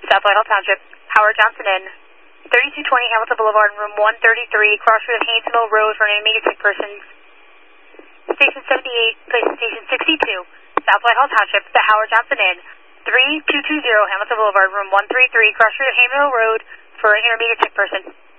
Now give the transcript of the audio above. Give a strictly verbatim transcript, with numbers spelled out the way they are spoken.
South Whitehall Township, Howard Johnson Inn, thirty-two twenty Hamilton Boulevard, room one thirty-three, crossroad of Haynes Mill Road for an intermediate sick person. Station seventy-eight, place station sixty-two, South Whitehall Township, the Howard Johnson Inn, thirty-two twenty Hamilton Boulevard, room one thirty-three, crossroad of Haynes Mill Road for an intermediate sick person.